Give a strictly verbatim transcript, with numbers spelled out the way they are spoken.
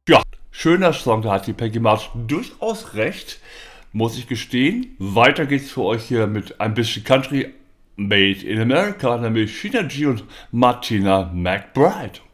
Ja, schöner Song, da hat die Peggy March durchaus recht, muss ich gestehen. Weiter geht's für euch hier mit ein bisschen Country Made in America, nämlich Sheena G und Martina McBride.